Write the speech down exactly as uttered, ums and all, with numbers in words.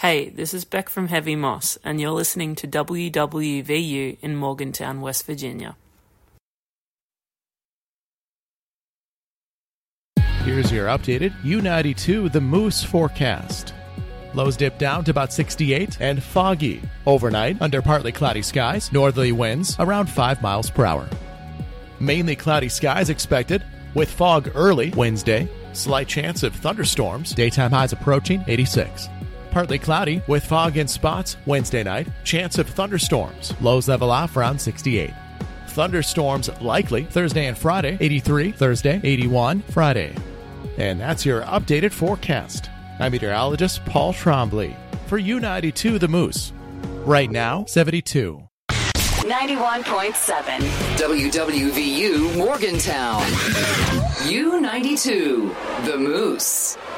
Hey, this is Beck from Heavy Moss, and you're listening to W W V U in Morgantown, West Virginia. Here's your updated U ninety-two The Moose forecast. Lows dip down to about sixty-eight and foggy. Overnight, under partly cloudy skies, northerly winds around five miles per hour. Mainly cloudy skies expected, with fog early Wednesday. Slight chance of thunderstorms. Daytime highs approaching eighty-six. Partly cloudy with fog in spots Wednesday night. Chance of thunderstorms. Lows level off around sixty-eight. Thunderstorms likely Thursday and Friday. eighty-three Thursday, eighty-one Friday. And that's your updated forecast. I'm meteorologist Paul Trombley for U ninety-two The Moose. Right now, seventy-two. ninety-one point seven W W V U Morgantown. U ninety-two The Moose.